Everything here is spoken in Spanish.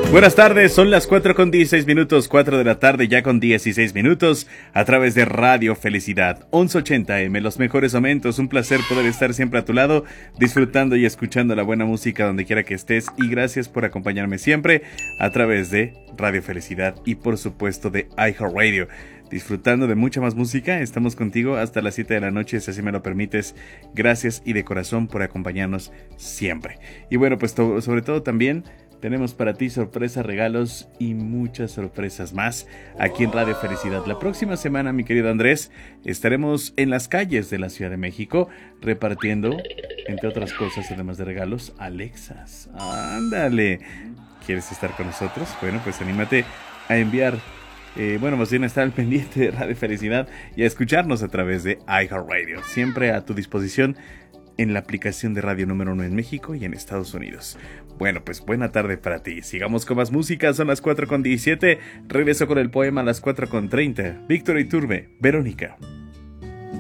Buenas tardes, son las 4:16, 4 de la tarde ya con 16 minutos, a través de Radio Felicidad, 1180M, los mejores momentos, un placer poder estar siempre a tu lado, disfrutando y escuchando la buena música donde quiera que estés, y gracias por acompañarme siempre a través de Radio Felicidad y por supuesto de iHeartRadio. Disfrutando de mucha más música, estamos contigo hasta las 7 de la noche, si así me lo permites. Gracias y de corazón por acompañarnos siempre. Y bueno, pues sobre todo también tenemos para ti sorpresas, regalos y muchas sorpresas más aquí en Radio Felicidad. La próxima semana, mi querido Andrés, estaremos en las calles de la Ciudad de México repartiendo, entre otras cosas, además de regalos, Alexas. ¡Ándale! ¿Quieres estar con nosotros? Bueno, pues anímate a enviar, más bien a estar al pendiente de Radio Felicidad y a escucharnos a través de iHeartRadio. Siempre a tu disposición en la aplicación de radio número 1 en México y en Estados Unidos. Bueno, pues buena tarde para ti. Sigamos con más música, son las 4:17. Regreso con el poema a las 4:30. Víctor Iturbe, Verónica.